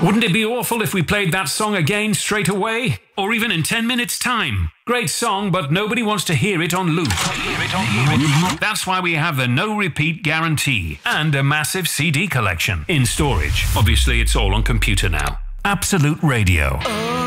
Wouldn't it be awful if we played that song again straight away? Or even in 10 minutes' time? Great song, but nobody wants to hear it on loop. That's why we have the no repeat guarantee and a massive CD collection in storage. Obviously, it's all on computer now. Absolute Radio.